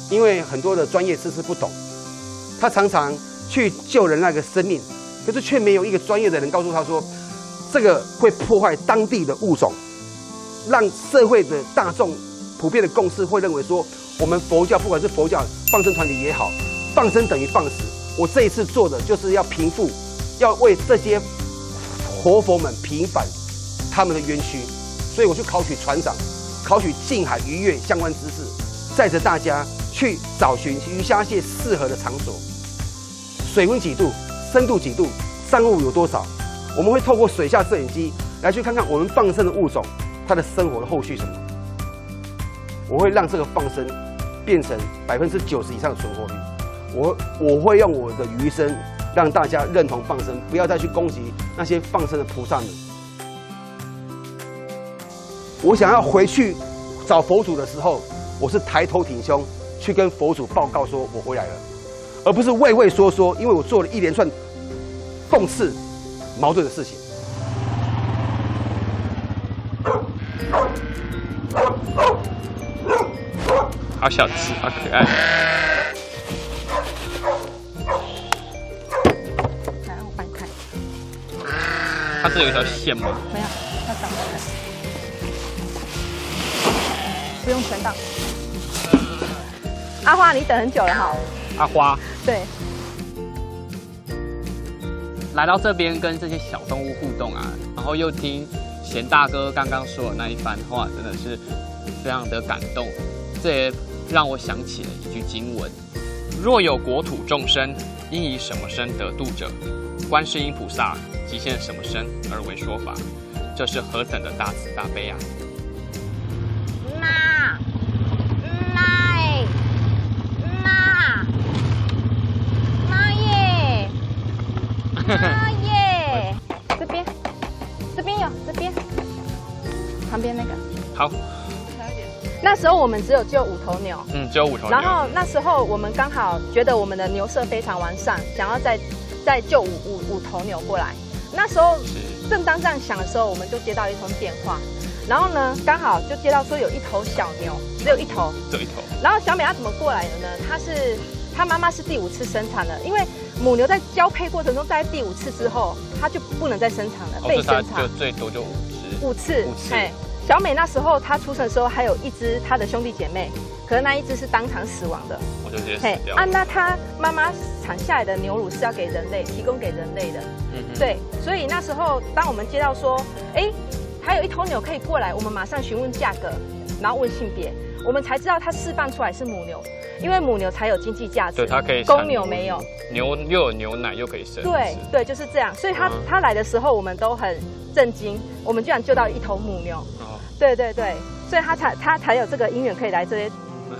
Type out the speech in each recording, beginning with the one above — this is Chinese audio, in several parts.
因为很多的专业知识不懂，他常常去救人那个生命，可是却没有一个专业的人告诉他说，这个会破坏当地的物种，让社会的大众普遍的共识会认为说，我们佛教不管是佛教放生团体也好，放生等于放死。我这一次做的就是要平复，要为这些活佛们平反他们的冤屈，所以我去考取船长，考取近海渔业相关知识，载着大家去找寻鱼虾蟹适合的场所，水温几度，深度几度，珊瑚有多少，我们会透过水下摄影机来去看看我们放生的物种它的生活的后续什么。我会让这个放生变成90%以上的存活率。我会用我的余生让大家认同放生，不要再去攻击那些放生的菩萨们。我想要回去找佛祖的时候，我是抬头挺胸去跟佛祖报告说我回来了，而不是畏畏缩缩，因为我做了一连串讽刺矛盾的事情。 好小只，好可爱。 来，我帮你看。 它这有一条线吗？ 没有，它长得看。不用全到。阿花，你等很久了哈。 阿花。 对。 来到这边跟这些小动物互动啊，然后又听贤大哥刚刚说的那一番话，真的是非常的感动。这也让我想起了一句经文：若有国土众生，应以什么身得度者，观世音菩萨即现什么身而为说法。这是何等的大慈大悲啊！ 妈耶！这边有，这边旁边那个。 好。 那时候我们只有救5头牛， 只有5头牛。 然后那时候我们刚好觉得我们的牛舍非常完善，想要再救五头牛过来。那时候正当这样想的时候，我们就接到一通电话，然后呢，刚好就接到说有一头小牛，只有一头。然后小美她怎么过来的呢？她妈妈是第5次生产了，因为母牛在交配过程中，在第5次之后，它就不能再生产了，被生产。 就最多就5次。 哎，小美那时候她出生的时候，还有一只她的兄弟姐妹，可是那一只是当场死亡的。 我就直接死掉了。 那她妈妈产下来的牛乳是要给人类提供给人类的。对，所以那时候当我们接到说，还有一头牛可以过来，我们马上询问价格，然后问性别，我们才知道它释放出来是母牛。因为母牛才有经济价值， 对，它可以。 公牛没有， 牛又有牛奶又可以生。 对，就是这样。所以它来的时候，我们都很震惊，我们居然救到一头母牛。对，所以它才有这个因缘可以来这边。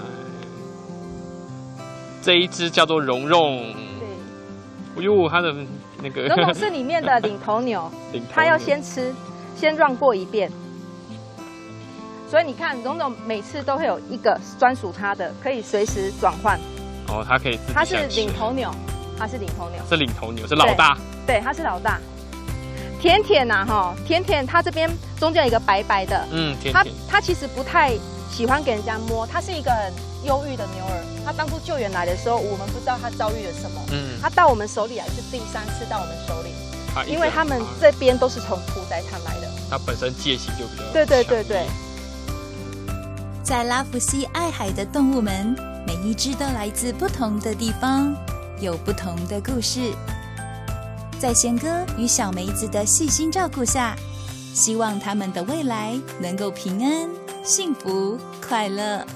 这一只叫做蓉蓉。对。哎呦，它的那个。 蓉蓉是里面的领头牛，它要先run过一遍。所以你看，蓉蓉每次都会有一个专属它的，可以随时转换。 它可以自己。 它是领头牛， 是领头牛，是老大。 对，它是老大。甜甜甜甜，它这边中间有一个白白的， 甜甜。 它其实不太喜欢给人家摸，它是一个很忧郁的牛儿。它当初救援来的时候，我们不知道它遭遇了什么。它到我们手里来是第3次到我们手里，因为他们这边都是从屠宰场来的。它本身戒心就比较。 对。 在拉弗西爱海的动物们，每一只都来自不同的地方，有不同的故事。在贤哥与小梅子的细心照顾下，希望他们的未来能够平安、幸福、快乐。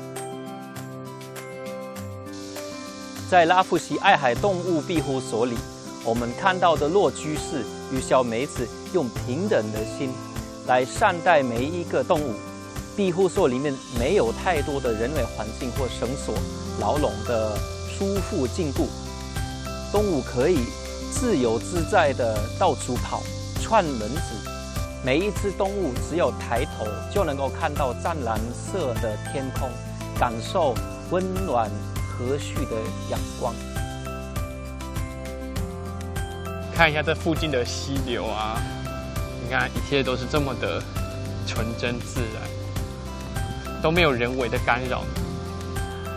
在拉弗西爱海动物庇护所里，我们看到的骆居士与小梅子用平等的心来善待每一个动物。庇护所里面没有太多的人为环境或绳索、牢笼的束缚禁锢，动物可以自由自在的到处跑、串门子。每一只动物只有抬头就能够看到湛蓝色的天空，感受温暖和煦的阳光。 看一下这附近的溪流啊，你看一切都是这么的纯真自然。都没有人为的干扰，